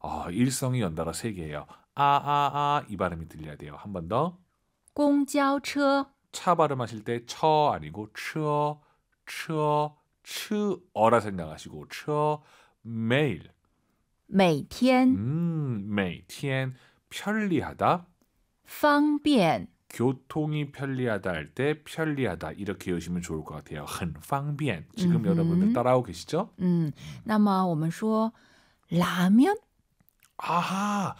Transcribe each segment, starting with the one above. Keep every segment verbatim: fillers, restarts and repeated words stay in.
아, 일성이 연달아 세 개예요. 아, 아, 아, 이 발음이 들려야 돼요. 한 번 더. 公交车 차 발음하실 때 처 아니고 츠어, 츠어, 츠어라 생각하시고 츠어 매일. 每天 음, 매일 편리하다. 方便 교통이 편리하다 할 때 편리하다 이렇게 외우시면 좋을 것 같아요. 很方便. 지금 음흠. 여러분들 따라하고 계시죠? 嗯，那么我们说拉面 아하,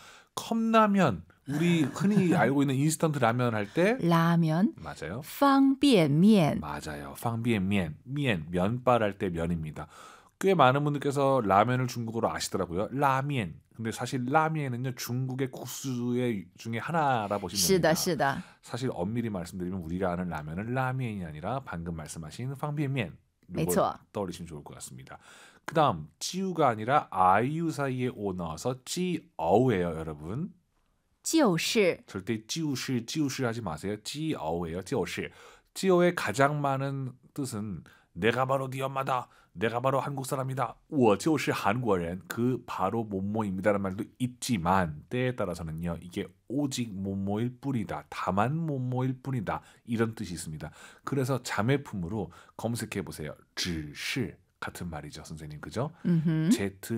컵라면. 우리 흔히 알고 있는 인스턴트 라면 할 때 拉面 맞아요. 方便面 맞아요. 方便面, 면, 면발 할 때 면입니다. 꽤 많은 분들께서 라면을 중국어로 아시더라고요. 라면. 근데 사실 라면은요 중국의 국수의 중에 하나라 보시면 是 됩니다. 的，是的， 사실 엄밀히 말씀드리면 우리가 아는 라면은 라면이 아니라 방금 말씀하신 方便面没 이걸 错。 떠올리시면 좋을 것 같습니다. 그 다음 찌우가 아니라 아이유 사이에 오 넣어서 찌어우예요 여러분. 就是 절대 찌우시 찌우시 하지 마세요. 찌어우예요. 찌오시. 찌오의 가장 많은 뜻은 내가 바로 네 엄마다. 내가 바로 한국 사람이다. 我就是韩国人. 그 바로 모모입니다라는 말도 있지만 때에 따라서는요. 이게 오직 모모일 뿐이다. 다만 모모일 뿐이다. 이런 뜻이 있습니다. 그래서 자매품으로 검색해 보세요. 只是 같은 말이죠, 선생님. 그죠? 嗯哼，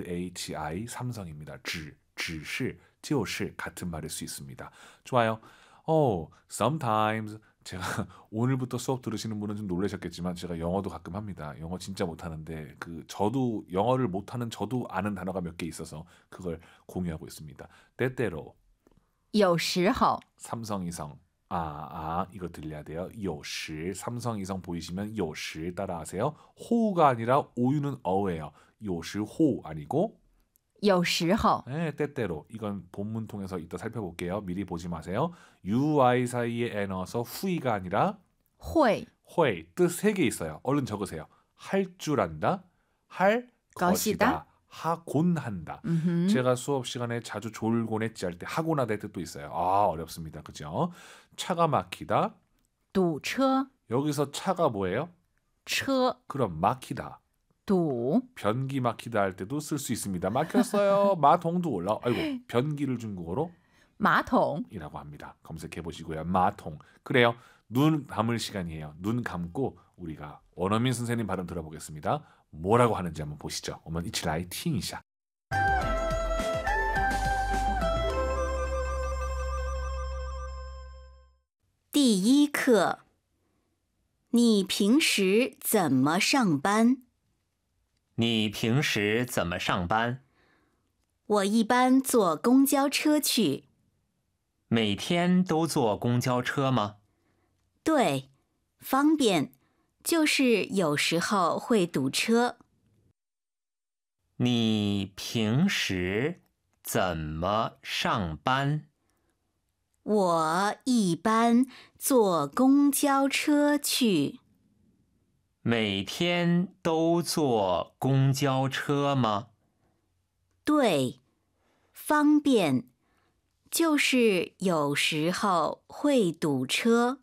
제이에이치 삼성입니다. 只只是 就是 같은 말일 수 있습니다. 좋아요. 어, sometimes 제가 오늘부터 수업 들으시는 분은 좀 놀라셨겠지만 제가 영어도 가끔 합니다. 영어 진짜 못하는데 그 저도 영어를 못하는 저도 아는 단어가 몇 개 있어서 그걸 공유하고 있습니다. 때때로 有时候 삼성이성 아, 아 이거 들려야 돼요. 有时 삼성이성 보이시면 有时 따라하세요. 호우가 아니라 오유는 어예요. 有时 호우 아니고 有时候 네, 때때로 이건 본문 통해서 이따 살펴볼게요. 미리 보지 마세요. 유아이 사이에 에 넣어서 후이가 아니라 会 회뜻 세 개 있어요. 얼른 적으세요. 할 줄 안다, 할 것이다. 것이다, 하곤 한다. 嗯哼， 제가 수업 시간에 자주 졸곤했지 할 때 하곤 하다의 뜻도 있어요. 아 어렵습니다. 그죠? 차가 막히다. 堵车 여기서 차가 뭐예요? 车 그럼 막히다. 堵 변기 막히다 할 때도 쓸 수 있습니다. 막혔어요. 마통도 올라. 아이고 변기를 중국어로 马桶 이라고 합니다. 검색해 보시고요. 마통. 그래요. 눈 감을 시간이에요. 눈 감고 우리가 원어민 선생님 발음 들어보겠습니다. 뭐라고 하는지 한번 보시죠. 我们一起来听一下. 第一课，你平时怎么上班？ 你平时怎么上班？ 我一般坐公交车去。 每天都坐公交车吗？ 对，方便，就是有时候会堵车。 你平时怎么上班？ 我一般坐公交车去。 每天都坐公交车吗？ 对，方便，就是有时候会堵车。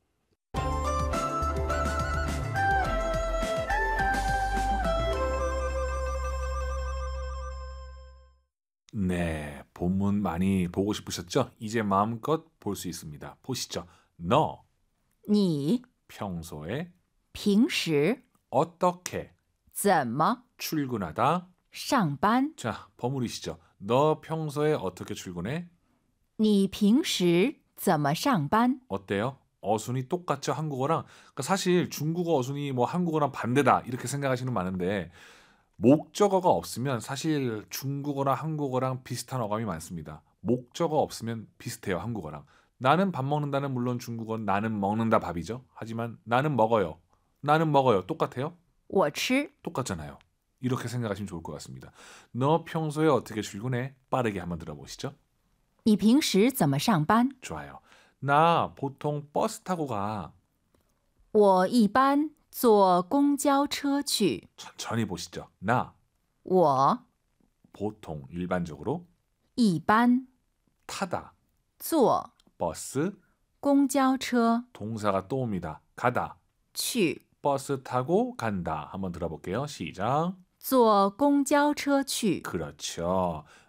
네, 본문 많이 보고 싶으셨죠? 이제 마음껏 볼 수 있습니다. 보시죠. 너 你 평소에 平时 어떻게 怎么 출근하다? 上班？ 자, 버무리시죠. 너 평소에 어떻게 출근해? 你平时怎么上班？ 어때요? 어순이 똑같죠, 한국어랑. 그러니까 사실 중국어 어순이 뭐 한국어랑 반대다 이렇게 생각하시는 분 많은데 목적어가 없으면 사실 중국어랑 한국어랑 비슷한 어감이 많습니다. 목적어 없으면 비슷해요, 한국어랑. 나는 밥 먹는다는 물론 중국어는 나는 먹는다 밥이죠. 하지만 나는 먹어요. 나는 먹어요. 똑같아요? 我吃 똑같잖아요. 이렇게 생각하시면 좋을 것 같습니다. 너 평소에 어떻게 출근해? 빠르게 한번 들어보시죠. 你平时怎么上班？ 좋아요. 나 보통 버스 타고 가. 我一般坐公交车去。 천천히 보시죠. 나 我 보통 일반적으로 一般 타다. 坐 버스 公交车 동사가 또 옵니다. 가다. 去。 버스 타고 간다. 한번 들어볼게요. 시작. 坐公交车去。 그렇죠.